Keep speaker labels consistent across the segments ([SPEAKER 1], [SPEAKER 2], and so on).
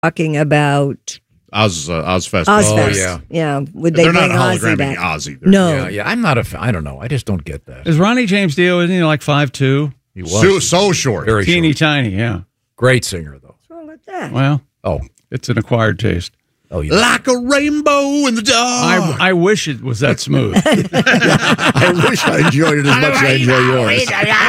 [SPEAKER 1] talking about
[SPEAKER 2] Ozfest.
[SPEAKER 1] Ozfest. Yeah. Would they
[SPEAKER 2] They're not
[SPEAKER 1] bring Ozzy
[SPEAKER 2] hologramming
[SPEAKER 1] back?
[SPEAKER 2] Ozzy.
[SPEAKER 1] No.
[SPEAKER 3] Yeah, I'm not I don't know. I just don't get that.
[SPEAKER 4] Is Ronnie James Dio, isn't he like 5'2"?
[SPEAKER 3] He was.
[SPEAKER 2] So short.
[SPEAKER 3] Very
[SPEAKER 4] Teeny
[SPEAKER 3] short.
[SPEAKER 4] tiny, yeah.
[SPEAKER 3] Great singer, though.
[SPEAKER 1] What's wrong with that?
[SPEAKER 4] Well,
[SPEAKER 3] Oh.
[SPEAKER 4] it's an acquired taste.
[SPEAKER 3] Oh, yeah.
[SPEAKER 2] Like a rainbow in the dark.
[SPEAKER 4] I wish it was that smooth.
[SPEAKER 5] I wish I enjoyed it as much as I enjoy yours.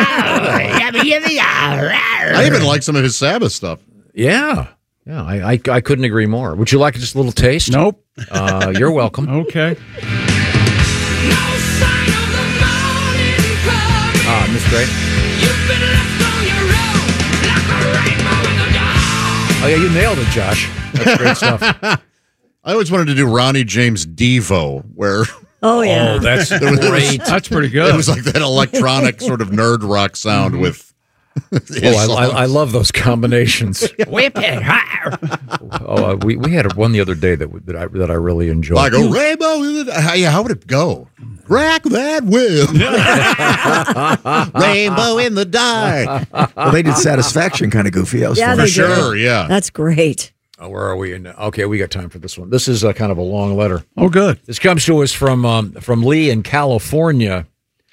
[SPEAKER 2] I even like some of his Sabbath stuff.
[SPEAKER 3] Yeah. Yeah, I couldn't agree more. Would you like just a little taste?
[SPEAKER 4] Nope.
[SPEAKER 3] You're welcome.
[SPEAKER 4] Okay.
[SPEAKER 3] Miss Gray. Oh, yeah, you nailed it, Josh. That's great stuff.
[SPEAKER 2] I always wanted to do Ronnie James Devo, where
[SPEAKER 1] Oh, yeah.
[SPEAKER 3] Oh, that's great.
[SPEAKER 4] That's pretty good.
[SPEAKER 2] it was like that electronic sort of nerd rock sound with.
[SPEAKER 3] I love those combinations.
[SPEAKER 6] Whip it.
[SPEAKER 3] We had one the other day that I really enjoyed.
[SPEAKER 2] Like a rainbow in the how would it go? Crack that whip. Rainbow in the dark.
[SPEAKER 5] Well, they did Satisfaction kind of goofy. That was
[SPEAKER 1] Yeah,
[SPEAKER 5] fun.
[SPEAKER 1] they
[SPEAKER 2] For sure,
[SPEAKER 1] did.
[SPEAKER 2] yeah.
[SPEAKER 1] That's great.
[SPEAKER 3] Where are we? Okay, we got time for this one. This is kind of a long letter.
[SPEAKER 4] Oh, good.
[SPEAKER 3] This comes to us from Lee in California.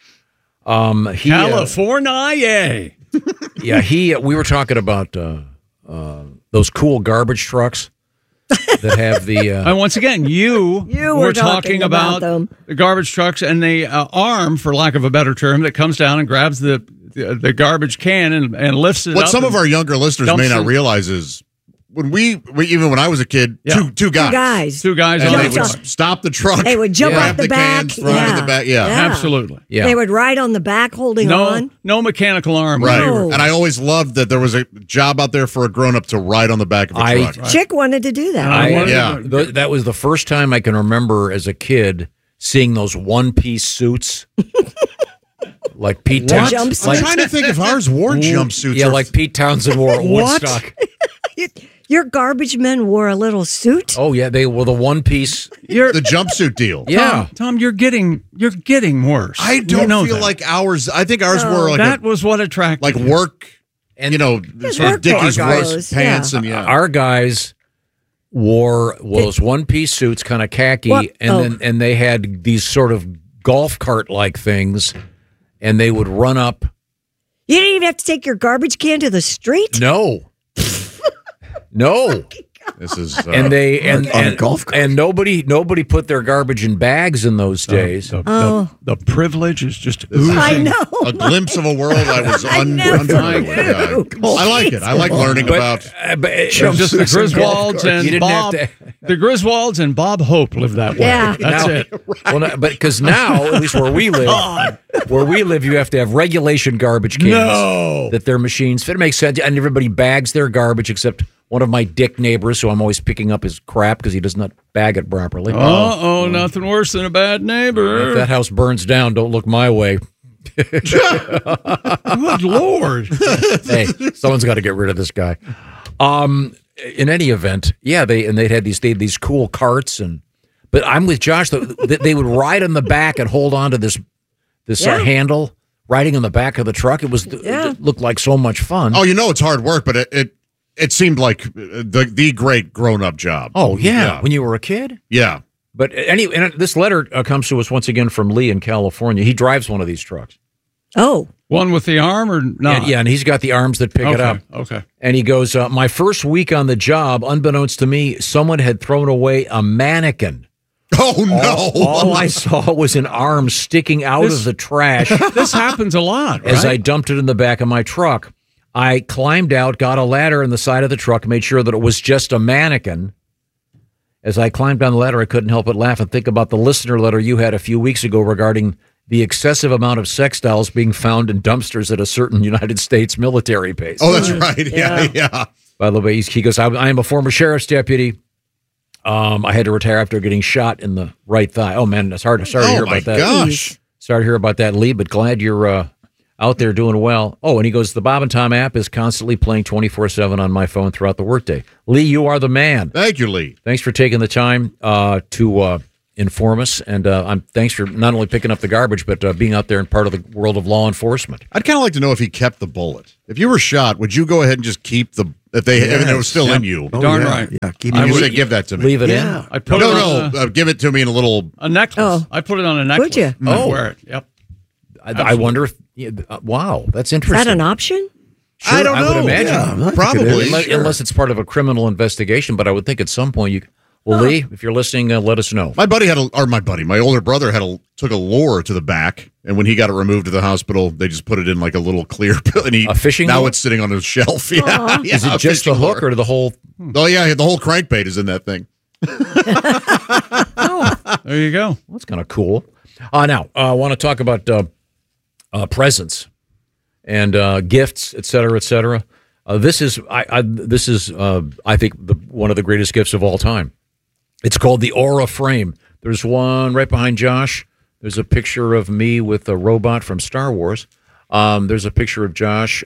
[SPEAKER 4] California.
[SPEAKER 3] We were talking about those cool garbage trucks that have the.
[SPEAKER 4] And once again, you
[SPEAKER 1] were talking about
[SPEAKER 4] the
[SPEAKER 1] them.
[SPEAKER 4] garbage trucks and the arm, for lack of a better term, that comes down and grabs the garbage can and lifts it up.
[SPEAKER 2] What some of our younger listeners
[SPEAKER 4] dumps
[SPEAKER 2] may not
[SPEAKER 4] it.
[SPEAKER 2] realize is when we even when I was a kid,
[SPEAKER 4] Yeah.
[SPEAKER 2] two guys.
[SPEAKER 4] Two guys
[SPEAKER 2] And
[SPEAKER 4] on
[SPEAKER 2] they
[SPEAKER 4] the
[SPEAKER 2] would
[SPEAKER 4] truck.
[SPEAKER 2] stop the truck.
[SPEAKER 1] They would jump
[SPEAKER 2] grab
[SPEAKER 1] off the back.
[SPEAKER 2] can, throw it in the back. Yeah.
[SPEAKER 4] Absolutely.
[SPEAKER 3] Yeah.
[SPEAKER 1] They would ride on the back holding on.
[SPEAKER 4] No mechanical arm.
[SPEAKER 2] Right.
[SPEAKER 1] No.
[SPEAKER 2] And I always loved that there was a job out there for a grown up to ride on the back of a truck.
[SPEAKER 1] Chick wanted to do that.
[SPEAKER 3] That was the first time I can remember as a kid seeing those one-piece suits. Like Pete Townsend.
[SPEAKER 1] Jumpsuit?
[SPEAKER 2] I'm trying to think if ours wore jumpsuits.
[SPEAKER 3] Yeah,
[SPEAKER 2] or-
[SPEAKER 3] like Pete Townsend wore at
[SPEAKER 4] What?
[SPEAKER 3] Woodstock.
[SPEAKER 1] Your garbage men wore a little suit.
[SPEAKER 3] Oh, yeah, they were the one-piece.
[SPEAKER 2] the jumpsuit deal.
[SPEAKER 3] Yeah.
[SPEAKER 4] Tom, you're getting worse.
[SPEAKER 2] I don't
[SPEAKER 4] know
[SPEAKER 2] feel
[SPEAKER 4] that.
[SPEAKER 2] like ours. I think ours were like
[SPEAKER 4] that was what attracted
[SPEAKER 2] like
[SPEAKER 4] you.
[SPEAKER 2] work,
[SPEAKER 3] And
[SPEAKER 2] sort
[SPEAKER 1] work
[SPEAKER 2] of Dickies
[SPEAKER 1] clothes,
[SPEAKER 2] work pants and
[SPEAKER 3] Our guys wore those one-piece suits, kind of khaki,
[SPEAKER 1] What?
[SPEAKER 3] and they had these sort of golf cart-like things, and they would run up.
[SPEAKER 1] You didn't even have to take your garbage can to the street.
[SPEAKER 3] No. No.
[SPEAKER 2] This is
[SPEAKER 3] And they
[SPEAKER 5] on a golf cart.
[SPEAKER 3] and nobody put their garbage in bags in those days.
[SPEAKER 4] The privilege is just
[SPEAKER 1] I
[SPEAKER 4] oozing.
[SPEAKER 1] know.
[SPEAKER 2] a glimpse of a world I was
[SPEAKER 1] I never
[SPEAKER 2] unfamiliar with.
[SPEAKER 1] knew.
[SPEAKER 2] I like it. I like learning about.
[SPEAKER 4] It's just the Griswolds
[SPEAKER 3] You
[SPEAKER 4] and
[SPEAKER 3] didn't
[SPEAKER 4] Bob.
[SPEAKER 3] have
[SPEAKER 4] The Griswolds and Bob Hope lived that way.
[SPEAKER 1] Yeah.
[SPEAKER 4] That's
[SPEAKER 3] Now-
[SPEAKER 4] it.
[SPEAKER 3] Well, no, but because now, at least where we live, you have to have regulation garbage cans
[SPEAKER 4] No.
[SPEAKER 3] that their machines fit. It makes sense, and everybody bags their garbage except one of my dick neighbors, who I'm always picking up his crap because he does not bag it properly.
[SPEAKER 4] Nothing worse than a bad
[SPEAKER 3] If
[SPEAKER 4] neighbor.
[SPEAKER 3] that house burns down, don't look my way.
[SPEAKER 4] Good Lord.
[SPEAKER 3] Hey, someone's got to get rid of this guy. In any event, yeah, they had these cool carts, but I'm with Josh. They would ride on the back and hold on to this handle, riding on the back of the truck. It looked like so much fun.
[SPEAKER 2] Oh, it's hard work, but it seemed like the great grown up job.
[SPEAKER 3] Oh yeah, when you were a kid.
[SPEAKER 2] Yeah.
[SPEAKER 3] But anyway, and this letter comes to us once again from Lee in California. He drives one of these trucks.
[SPEAKER 1] Oh.
[SPEAKER 4] One with the arm or not?
[SPEAKER 3] And he's got the arms that pick it up.
[SPEAKER 4] Okay.
[SPEAKER 3] And he goes, my first week on the job, unbeknownst to me, someone had thrown away a mannequin.
[SPEAKER 2] Oh, no.
[SPEAKER 3] All I saw was an arm sticking out of the trash.
[SPEAKER 4] This happens a lot, right?
[SPEAKER 3] As I dumped it in the back of my truck. I climbed out, got a ladder in the side of the truck, made sure that it was just a mannequin. As I climbed down the ladder, I couldn't help but laugh and think about the listener letter you had a few weeks ago regarding the excessive amount of sex dolls being found in dumpsters at a certain United States military base.
[SPEAKER 2] Oh, that's right. Yeah.
[SPEAKER 3] By the way, he goes, I am a former sheriff's deputy. I had to retire after getting shot in the right thigh. Oh, man, it's hard. Sorry to hear about that.
[SPEAKER 2] Gosh.
[SPEAKER 3] Sorry to hear about that, Lee, but glad you're out there doing well. Oh, and he goes, the Bob and Tom app is constantly playing 24/7 on my phone throughout the workday. Lee, you are the man.
[SPEAKER 2] Thank you, Lee.
[SPEAKER 3] Thanks for taking the time to inform us. And thanks for not only picking up the garbage, but being out there and part of the world of law enforcement.
[SPEAKER 2] I'd kind of like to know if he kept the bullet. If you were shot, would you go ahead and just keep the if it was still in you?
[SPEAKER 4] Darn right.
[SPEAKER 5] Yeah, keep
[SPEAKER 2] I
[SPEAKER 5] it.
[SPEAKER 2] would give that to me.
[SPEAKER 3] Leave it
[SPEAKER 5] Yeah.
[SPEAKER 3] in.
[SPEAKER 4] I put it on
[SPEAKER 2] Give it to me in a little.
[SPEAKER 4] a necklace.
[SPEAKER 1] Oh.
[SPEAKER 4] I put it on a necklace.
[SPEAKER 1] Would you?
[SPEAKER 4] I wear it. Yep.
[SPEAKER 3] I wonder if. Wow, that's
[SPEAKER 1] Is
[SPEAKER 3] interesting.
[SPEAKER 1] that an option?
[SPEAKER 3] Sure,
[SPEAKER 2] I don't know.
[SPEAKER 3] would imagine.
[SPEAKER 5] Yeah, I think it
[SPEAKER 2] Probably.
[SPEAKER 5] is.
[SPEAKER 3] Unless it's part of a criminal investigation, but I would think at some point you. Well, Lee, if you're listening, let us know.
[SPEAKER 2] My older brother took a lure to the back, and when he got it removed to the hospital, they just put it in like a little clear pill. And
[SPEAKER 3] A fishing
[SPEAKER 2] now
[SPEAKER 3] lure?
[SPEAKER 2] it's sitting on a shelf. Yeah,
[SPEAKER 3] Is it just the hook or the whole?
[SPEAKER 2] Oh yeah, the whole crankbait is in that thing.
[SPEAKER 4] There you go.
[SPEAKER 3] Well, that's kind of cool. Now, I want to talk about presents and gifts, et cetera, et cetera. This is, I think, one of the greatest gifts of all time. It's called the Aura Frame. There's one right behind Josh. There's a picture of me with a robot from Star Wars. There's a picture of Josh.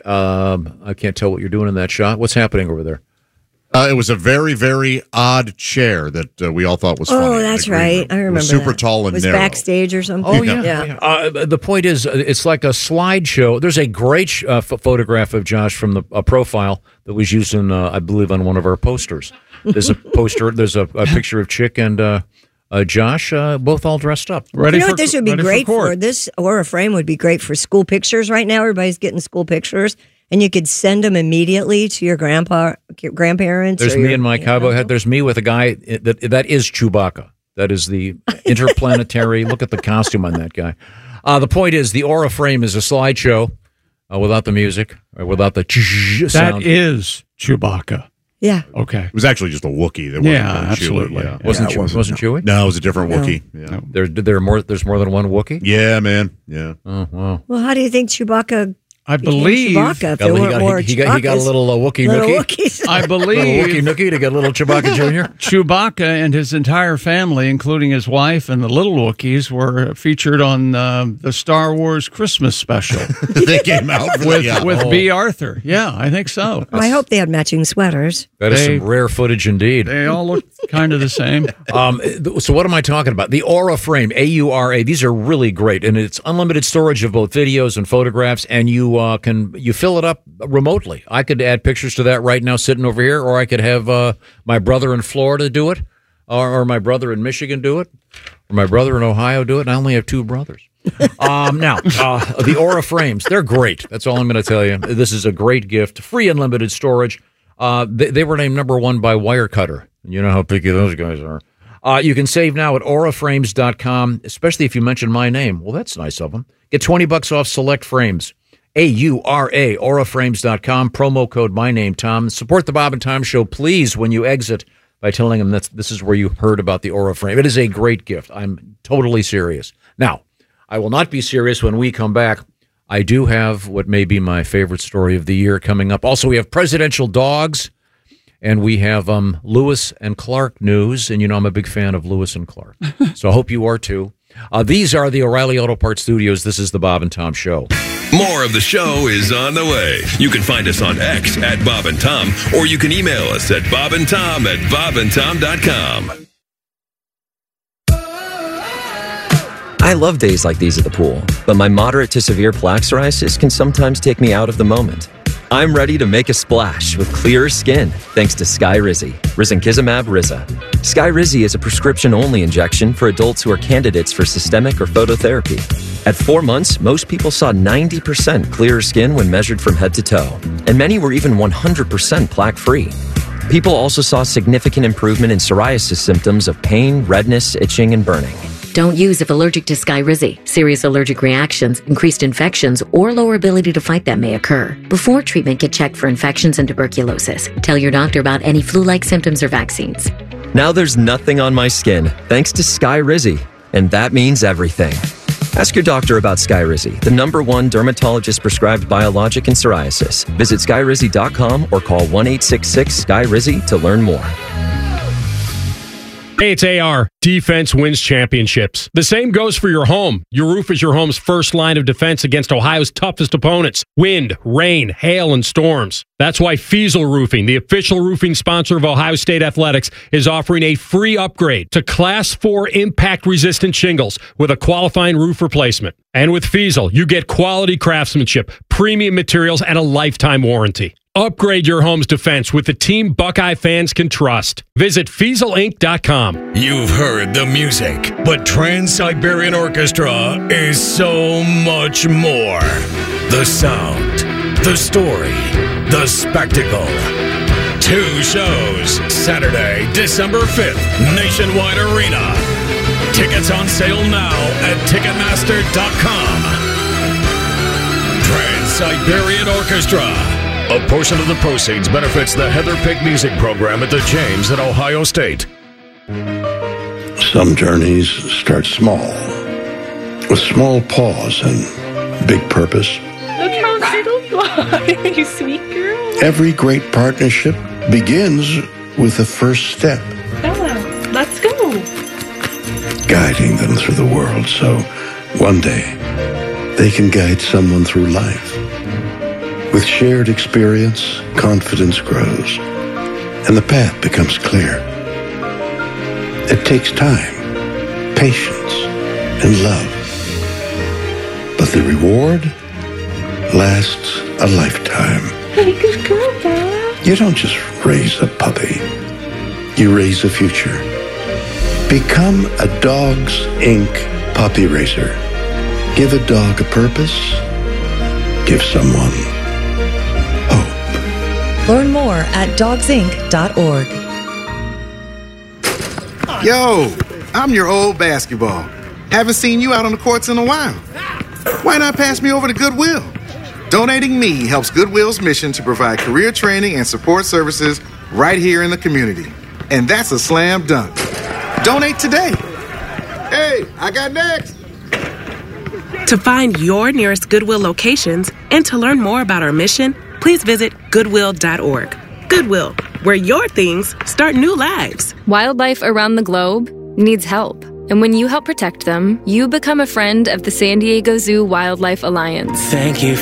[SPEAKER 3] I can't tell what you're doing in that shot. What's happening over there?
[SPEAKER 2] It was a very, very odd chair that we all thought was funny.
[SPEAKER 1] Oh, that's right. I remember
[SPEAKER 2] It was super
[SPEAKER 1] that.
[SPEAKER 2] tall and
[SPEAKER 1] It was
[SPEAKER 2] narrow.
[SPEAKER 1] backstage or something.
[SPEAKER 3] Oh, yeah. The point is, it's like a slideshow. There's a great photograph of Josh from the profile that was used in, I believe, on one of our posters. There's a poster. There's a picture of Chick and Josh, both all dressed up.
[SPEAKER 4] Ready
[SPEAKER 1] You know
[SPEAKER 4] for
[SPEAKER 1] what this would be
[SPEAKER 4] ready
[SPEAKER 1] great for?
[SPEAKER 4] court.
[SPEAKER 1] This Aura Frame would be great for school pictures right now. Everybody's getting school pictures, and you could send them immediately to your grandparents.
[SPEAKER 3] There's
[SPEAKER 1] or
[SPEAKER 3] me
[SPEAKER 1] your,
[SPEAKER 3] in my cowboy hat. There's me with a guy that is Chewbacca. That is the interplanetary. Look at the costume on that guy. The point is, the Aura Frame is a slideshow without the music or without the sound.
[SPEAKER 4] That is Chewbacca.
[SPEAKER 1] Yeah.
[SPEAKER 4] Okay.
[SPEAKER 2] It was actually just a Wookiee. That wasn't
[SPEAKER 4] Yeah,
[SPEAKER 2] really
[SPEAKER 4] absolutely.
[SPEAKER 2] Chewie. Yeah.
[SPEAKER 3] Wasn't
[SPEAKER 5] Yeah, it
[SPEAKER 3] Chewie?
[SPEAKER 5] wasn't,
[SPEAKER 3] Wasn't Chewie?
[SPEAKER 2] No, it was a different Wookiee. Yeah.
[SPEAKER 3] There's more than one Wookiee.
[SPEAKER 2] Yeah, man. Yeah.
[SPEAKER 3] Oh wow!
[SPEAKER 1] Well, how do you think Chewbacca
[SPEAKER 4] I
[SPEAKER 1] became
[SPEAKER 4] Believe
[SPEAKER 1] Chewbacca if there weren't more
[SPEAKER 3] he got a
[SPEAKER 1] Chewbaccas?
[SPEAKER 3] little Wookiee
[SPEAKER 1] Little
[SPEAKER 3] nookie.
[SPEAKER 1] Wookiees.
[SPEAKER 4] I
[SPEAKER 3] Little Wookiee
[SPEAKER 4] believe
[SPEAKER 3] nookie to get a little Chewbacca Jr.
[SPEAKER 4] Chewbacca and his entire family, including his wife and the little Wookiees, were featured on the Star Wars Christmas special
[SPEAKER 2] They came out
[SPEAKER 4] with B. Arthur. Yeah, I think so.
[SPEAKER 1] Well, I hope they had matching sweaters.
[SPEAKER 3] That is
[SPEAKER 4] They-
[SPEAKER 3] some rare footage indeed.
[SPEAKER 4] They all look kind of the same.
[SPEAKER 3] So what am I talking about? The Aura Frame, AURA. These are really great, and it's unlimited storage of both videos and photographs, and you fill it up remotely. I could add pictures to that right now, sitting over here, or I could have my brother in Florida do it, or my brother in Michigan do it, or my brother in Ohio do it. And I only have two brothers. Now, the Aura Frames, they're great. That's all I'm going to tell you. This is a great gift, free unlimited storage. They were named #1 by Wirecutter. You know how picky those guys are. You can save now at auraframes.com, especially if you mention my name. Well, that's nice of them. Get $20 off select frames. AURA, auraframes.com, promo code my name, Tom. Support the Bob and Tom Show, please, when you exit by telling them this is where you heard about the Aura Frame. It is a great gift. I'm totally serious. Now, I will not be serious when we come back. I do have what may be my favorite story of the year coming up. Also, we have presidential dogs, and we have Lewis and Clark news. And, you know, I'm a big fan of Lewis and Clark. So I hope you are, too. These are the O'Reilly Auto Parts Studios. This is the Bob and Tom Show.
[SPEAKER 6] More of the show is on the way. You can find us on X at Bob and Tom, or you can email us at bobandtom@bobandtom.com.
[SPEAKER 7] I love days like these at the pool, but my moderate to severe plaque psoriasis can sometimes take me out of the moment. I'm ready to make a splash with clearer skin thanks to Skyrizi, risankizumab Riza. Skyrizi is a prescription-only injection for adults who are candidates for systemic or phototherapy. At 4 months, most people saw 90% clearer skin when measured from head to toe, and many were even 100% plaque-free. People also saw significant improvement in psoriasis symptoms of pain, redness, itching, and burning.
[SPEAKER 8] Don't use if allergic to Skyrizi. Serious allergic reactions, increased infections, or lower ability to fight them may occur. Before treatment, get checked for infections and tuberculosis. Tell your doctor about any flu-like symptoms or vaccines.
[SPEAKER 7] Now there's nothing on my skin thanks to Skyrizi, and that means everything. Ask your doctor about Skyrizi, the #1 dermatologist-prescribed biologic in psoriasis. Visit Skyrizi.com or call 1-866-SKYRIZI to learn more.
[SPEAKER 9] Hey, it's AR. Defense wins championships. The same goes for your home. Your roof is your home's first line of defense against Ohio's toughest opponents: wind, rain, hail, and storms. That's why Fiesel Roofing, the official roofing sponsor of Ohio State Athletics, is offering a free upgrade to Class 4 impact-resistant shingles with a qualifying roof replacement. And with Fiesel, you get quality craftsmanship, premium materials, and a lifetime warranty. Upgrade your home's defense with the team Buckeye fans can trust. Visit FieselInc.com.
[SPEAKER 6] You've heard the music, but Trans-Siberian Orchestra is so much more. The sound, the story, the spectacle. 2 shows, Saturday, December 5th, Nationwide Arena. Tickets on sale now at Ticketmaster.com. Trans-Siberian Orchestra. A portion of the proceeds benefits the Heather Pick Music Program at the James at Ohio State.
[SPEAKER 10] Some journeys start small, with small pause and big purpose.
[SPEAKER 11] Look how little you are, you sweet girl.
[SPEAKER 10] Every great partnership begins with the first step.
[SPEAKER 11] Bella, let's go.
[SPEAKER 10] Guiding them through the world so one day they can guide someone through life. With shared experience, confidence grows, and the path becomes clear. It takes time, patience, and love. But the reward lasts a lifetime.
[SPEAKER 11] Hey, good girl, Bella.
[SPEAKER 10] You don't just raise a puppy. You raise a future. Become a Dogs Inc. puppy raiser. Give a dog a purpose. Give someone hope.
[SPEAKER 12] Learn more at dogsinc.org.
[SPEAKER 13] Yo, I'm your old basketball. Haven't seen you out on the courts in a while. Why not pass me over to Goodwill? Donating me helps Goodwill's mission to provide career training and support services right here in the community. And that's a slam dunk. Donate today. Hey, I got next.
[SPEAKER 14] To find your nearest Goodwill locations and to learn more about our mission, please visit Goodwill.org. Goodwill, where your things start new lives.
[SPEAKER 15] Wildlife around the globe needs help. And when you help protect them, you become a friend of the San Diego Zoo Wildlife Alliance.
[SPEAKER 16] Thank you